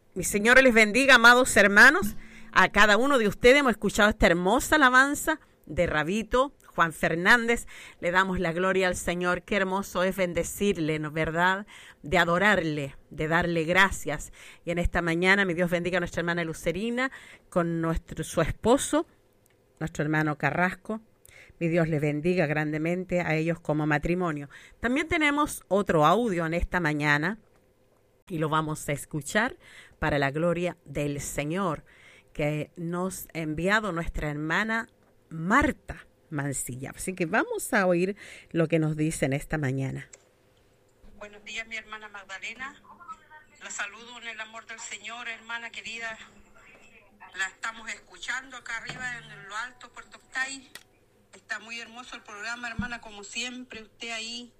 Mi Señor les bendiga, amados hermanos. A cada uno de ustedes hemos escuchado esta hermosa alabanza de Rabito Juan Fernández. Le damos la gloria al Señor. Qué hermoso es bendecirle, ¿no es verdad? De adorarle, de darle gracias. Y en esta mañana, mi Dios bendiga a nuestra hermana Lucerina con su esposo, nuestro hermano Carrasco. Mi Dios le bendiga grandemente a ellos como matrimonio. También tenemos otro audio en esta mañana y lo vamos a escuchar para la gloria del Señor, que nos ha enviado nuestra hermana Marta Mancilla. Así que vamos a oír lo que nos dice en esta mañana. Buenos días, mi hermana Magdalena. La saludo en el amor del Señor, hermana querida. La estamos escuchando acá arriba en lo alto, Puerto Octay. Está muy hermoso el programa, hermana, como siempre. Usted ahí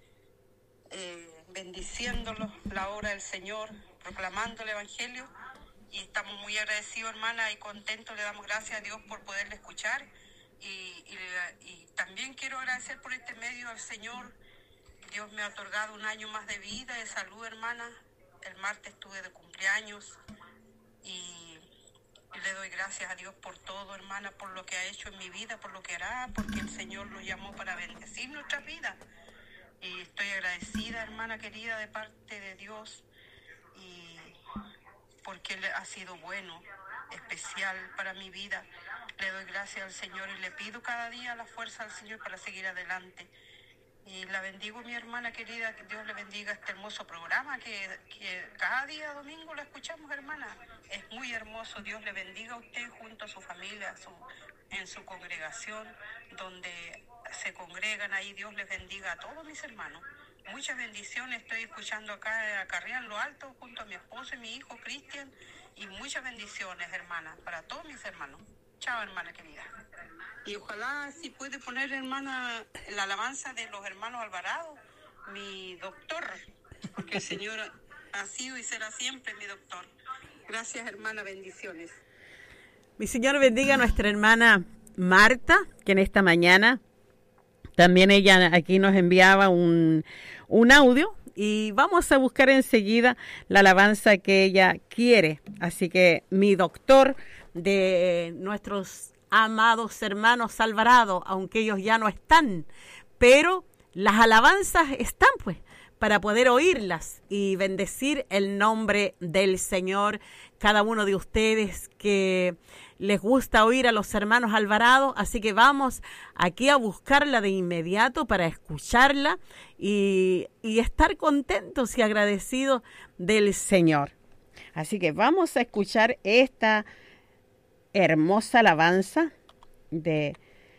bendiciéndolo, la obra del Señor, proclamando el Evangelio. Y estamos muy agradecidos, hermana, y contentos. Le damos gracias a Dios por poderle escuchar. Y también quiero agradecer por este medio al Señor. Dios me ha otorgado un año más de vida, de salud, hermana. El martes estuve de cumpleaños y le doy gracias a Dios por todo, hermana, por lo que ha hecho en mi vida, por lo que hará, porque el Señor lo llamó para bendecir nuestras vidas. Y estoy agradecida, hermana querida, de parte de Dios, y porque Él ha sido bueno, especial para mi vida. Le doy gracias al Señor y le pido cada día la fuerza al Señor para seguir adelante. Y la bendigo, mi hermana querida, que Dios le bendiga este hermoso programa que cada día domingo lo escuchamos, hermana. Es muy hermoso. Dios le bendiga a usted junto a su familia, en su congregación, donde se congregan ahí. Dios les bendiga a todos mis hermanos. Muchas bendiciones. Estoy escuchando acá arriba en lo alto junto a mi esposo y mi hijo Cristian. Y muchas bendiciones, hermana, para todos mis hermanos. Chao, hermana querida. Y ojalá si puede poner, hermana, la alabanza de los hermanos Alvarado, mi doctor, porque el Señor ha sido y será siempre mi doctor. Gracias, hermana, bendiciones. Mi Señor bendiga a nuestra hermana Marta, que en esta mañana también ella aquí nos enviaba un audio y vamos a buscar enseguida la alabanza que ella quiere. Así que mi doctor de nuestros amados hermanos Alvarado, aunque ellos ya no están, pero las alabanzas están pues para poder oírlas y bendecir el nombre del Señor. Cada uno de ustedes que les gusta oír a los hermanos Alvarado, así que vamos aquí a buscarla de inmediato para escucharla y estar contentos y agradecidos del Señor. Así que vamos a escuchar esta hermosa alabanza de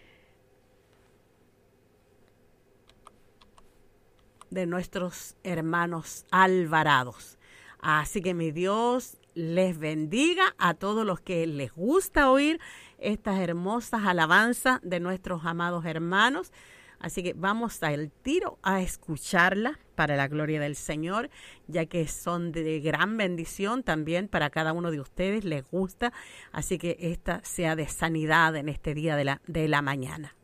nuestros hermanos Alvarados. Así que mi Dios les bendiga a todos los que les gusta oír estas hermosas alabanzas de nuestros amados hermanos. Así que vamos al tiro a escucharla para la gloria del Señor, ya que son de gran bendición también para cada uno de ustedes, les gusta. Así que esta sea de sanidad en este día de la mañana.